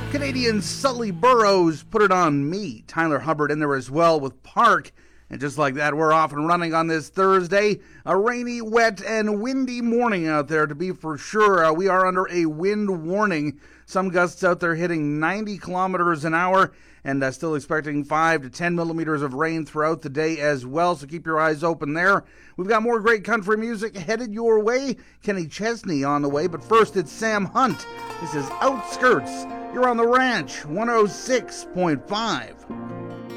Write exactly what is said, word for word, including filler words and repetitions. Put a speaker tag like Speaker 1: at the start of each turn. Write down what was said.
Speaker 1: Canadian Sully Burrows, Put It On Me. Tyler Hubbard in there as well with Park. And just like that, we're off and running on this Thursday. A rainy, wet, and windy morning out there, to be for sure. Uh, we are under a wind warning. Some gusts out there hitting ninety kilometers an hour, and uh, still expecting five to ten millimeters of rain throughout the day as well, so keep your eyes open there. We've got more great country music headed your way. Kenny Chesney on the way, but first it's Sam Hunt. This is Outskirts. You're on the Ranch, one oh six point five.